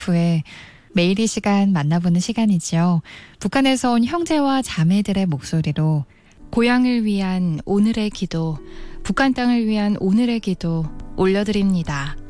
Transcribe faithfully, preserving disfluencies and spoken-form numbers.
후에 매일 이 시간 만나보는 시간이죠. 북한에서 온 형제와 자매들의 목소리로 고향을 위한 오늘의 기도, 북한 땅을 위한 오늘의 기도 올려드립니다.